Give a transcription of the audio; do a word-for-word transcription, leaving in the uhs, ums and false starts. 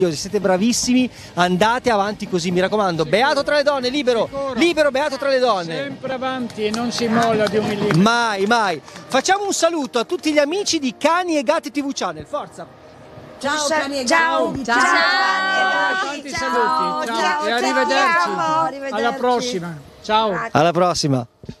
Siete bravissimi, andate avanti così, mi raccomando. Beato tra le donne, libero, libero, beato tra le donne. Sempre avanti e non si molla di un millimetro. Mai, mai. Facciamo un saluto a tutti gli amici di Cani e Gatti tivù Channel, forza. Ciao Cani e Ciao, Gatti. ciao, Ciao, tanti saluti, ciao, ciao, e arrivederci. ciao, arrivederci. Alla prossima, ciao. Alla prossima.